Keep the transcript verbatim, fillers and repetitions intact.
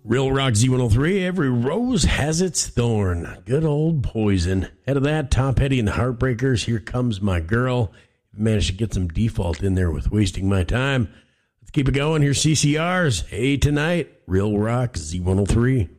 Real Rock Z one oh three, every rose has its thorn. Good old Poison. Head of that, Tom Petty and the Heartbreakers, Here Comes My Girl. Managed to get some default in there with Wasting My Time. Let's keep it going. Here's C C R's Hey Tonight, Real Rock Z one oh three.